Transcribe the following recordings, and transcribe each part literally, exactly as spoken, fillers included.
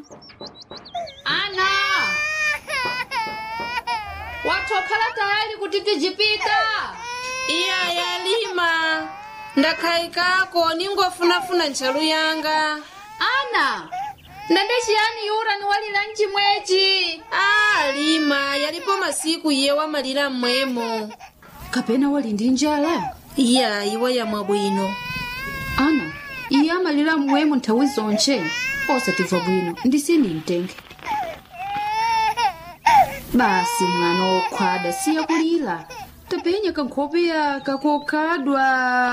Ana, watokhala tayari kuti tijipita? Iya yalima. Ndakhaikako ningofunafuna ntchalu yanga. Ana, ndende chiyani yura ni walira mchimwechi? Ah, Lima, yalipo masiku iye wamalira mmwemo. Kapena wali ndi njala? Iya, iwe yamwa bwino. Ana, iye amalira mmwemo nthawi zonche. Osatimva bwino, ndisini mtenge. Basi mwana wokhwada siya kulira. Tapenya kankhope yaka kokhadwa.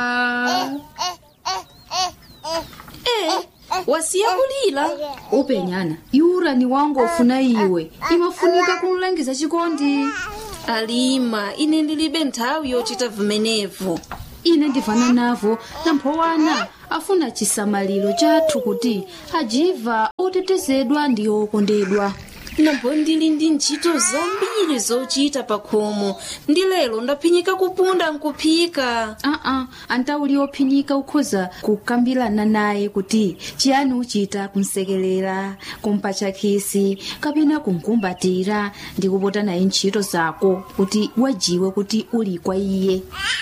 Eh, wasiya kulira? Upenyana, yura ni wangu ofuna iwe. Imafunika kumulangiza chikondi. Alima, ine ndilibe nthawi yochita vimenevu. Ine ndivana navo namphowana afuna chisamaliro chathu kuti ajiva otetezedwa ndi okondedwa. Nambo ndili ndi ntchito zambiri zochita pakhomo. Ndi lero ndaphinyika kupunda nkuphika. Aa, antauli ophinyika ukhoza kukambirana naye kuti chiyani uchita kumsekelera, kumpatcha khisi, kapena kumkumbatira ndi kupota naye ntchito zako kuti wajiwe kuti uli kwa iye.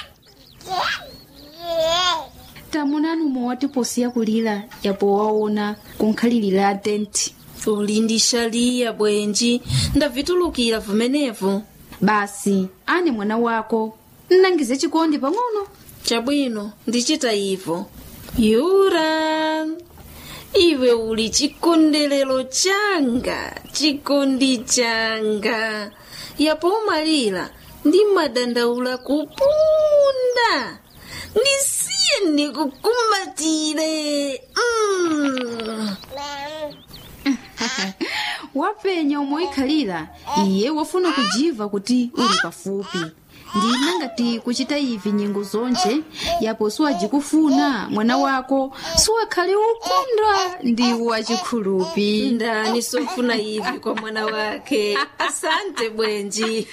Tamunanu mowati posiya kulira yapo waona kunkhalirira tenti. Uli ndi shaliya bwenji, ndavitulukira vimenevu. Basi, ane mwana wako, nnangize chikondi pang'ono. Chabwino, ndichita ivo. Yura, iwe uli chikondelero changa, chikondi changa. Yapo umalira, ndi madandaula kupunda. Ndisiye ndikukumbatire. Mm. Wapenya umoikhalira, iye wafuna kujiva kuti uli pafupi. Ndina ngati kuchita ivi nyengo zonche, yapo siwajikufuna mwana wako, siwakhale ukondwa ndi wachikhulupi. Ndani sofuna ivi kwa mwana wake. Asante bwenji.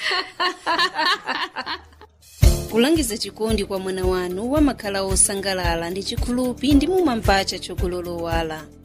Kulangiza chikondi kwa mwana wanu wamakhala osangalala ndi chikhulupi ndi mumamvacha chokulolowala.